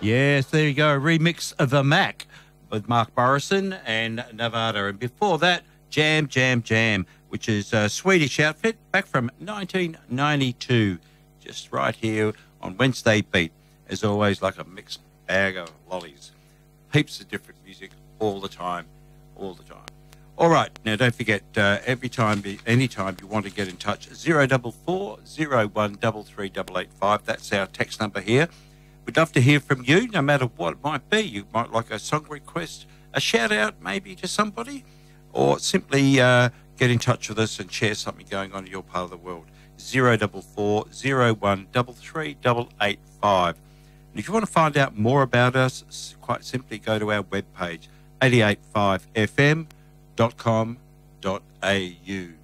Yes, there you go. A remix of The Mac with Mark Morrison and Nevada. And before that, Jam, Jam, Jam, which is a Swedish outfit back from 1992. Just right here on Wednesday Beat. As always, like a mixed bag of lollies. Heaps of different music all the time. All the time. All right. Now, don't forget, anytime you want to get in touch, 044 01 33885. That's our text number here. We'd love to hear from you, no matter what it might be. You might like a song request, a shout-out maybe to somebody, or simply get in touch with us and share something going on in your part of the world. 044 01 33885. And if you want to find out more about us, quite simply go to our webpage, 885fm.com.au.